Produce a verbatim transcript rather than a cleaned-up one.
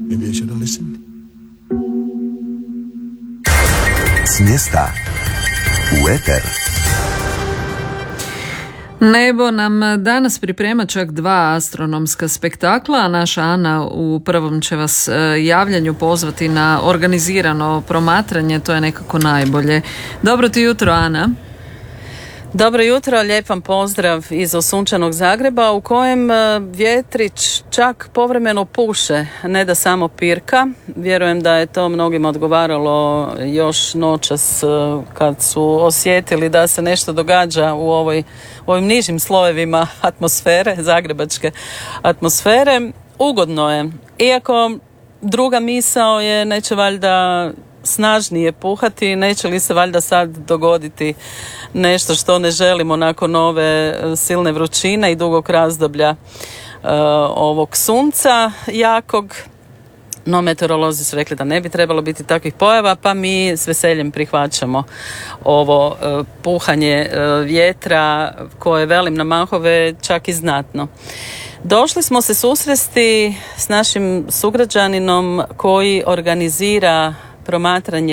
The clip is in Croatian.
Maybe I should have listened. S mjesta u eter. Nebo nam danas priprema čak dva astronomska spektakla, a naša Ana u prvom će vas javljanju pozvati na organizirano promatranje, to je nekako najbolje. Dobro ti jutro, Ana. Dobro jutro, lijep vam pozdrav iz osunčanog Zagreba u kojem vjetrić čak povremeno puše, ne da samo pirka. Vjerujem da je to mnogima odgovaralo još noćas kad su osjetili da se nešto događa u ovoj, u ovim nižim slojevima atmosfere, zagrebačke atmosfere. Ugodno je, iako druga misao je neće valjda snažnije puhati, neće li se valjda sad dogoditi nešto što ne želimo nakon ove silne vrućine i dugog razdoblja uh, ovog sunca jakog. No, meteorolozi su rekli da ne bi trebalo biti takvih pojava, pa mi s veseljem prihvaćamo ovo uh, puhanje uh, vjetra koje, velim, na mahove čak i znatno. Došli smo se susresti s našim sugrađaninom koji organizira promatranje